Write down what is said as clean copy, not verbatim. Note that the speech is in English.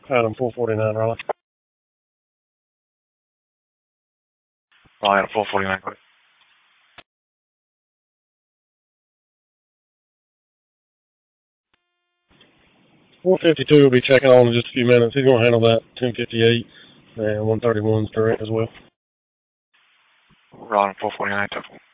Item 449, Raleigh. Raleigh, item 449, go ahead. 452 will be checking on in just a few minutes. He's going to handle that 1058 and 131's direct as well. Raleigh, 449,